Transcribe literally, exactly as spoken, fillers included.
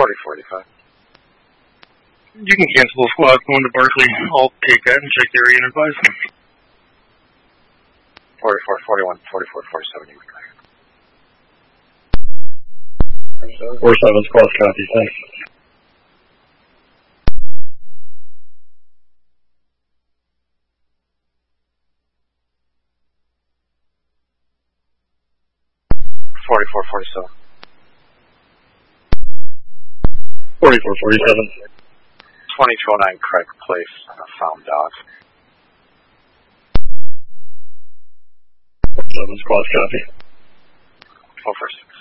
forty forty-five. You can cancel the squad going to Barkley. I'll take that and check the area and advise them. forty-four forty-one, forty-four forty-seven, you can go ahead. four seven squad copy, thanks. forty-four forty-seven. forty-four forty-seven. twenty-two oh nine Craig Place, uh, found dog. seven squad copy. Go first.